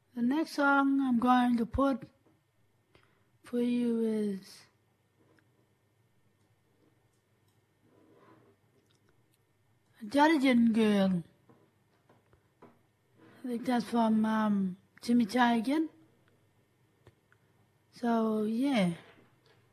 The next song I'm going to put for you is Jolly Girl. I think that's from Jimmy Chai again. So, yeah.